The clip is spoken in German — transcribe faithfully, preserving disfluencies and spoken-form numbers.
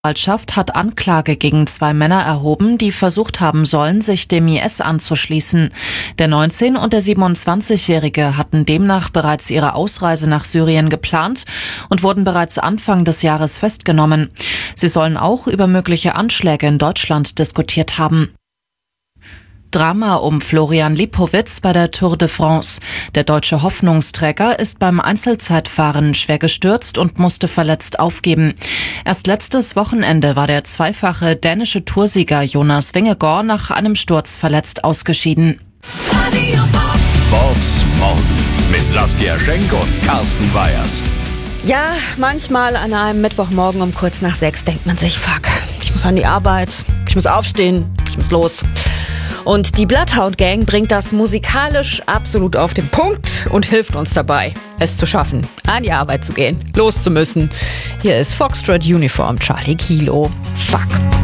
Staatsanwaltschaft hat Anklage gegen zwei Männer erhoben, die versucht haben sollen, sich dem I S anzuschließen. Der neunzehn- und der siebenundzwanzigjährige hatten demnach bereits ihre Ausreise nach Syrien geplant und wurden bereits Anfang des Jahres festgenommen. Sie sollen auch über mögliche Anschläge in Deutschland diskutiert haben. Drama um Florian Lipowitz bei der Tour de France. Der deutsche Hoffnungsträger ist beim Einzelzeitfahren schwer gestürzt und musste verletzt aufgeben. Erst letztes Wochenende war der zweifache dänische Toursieger Jonas Vingegaard nach einem Sturz verletzt ausgeschieden. Vox morgen mit Saskia Schenk und Carsten Weyers. Ja, manchmal an einem Mittwochmorgen um kurz nach sechs denkt man sich, fuck, ich muss an die Arbeit, ich muss aufstehen, ich muss los. Und die Bloodhound Gang bringt das musikalisch absolut auf den Punkt und hilft uns dabei, es zu schaffen, an die Arbeit zu gehen, los zu müssen. Hier ist Foxtrot Uniform Charlie Kilo. Fuck.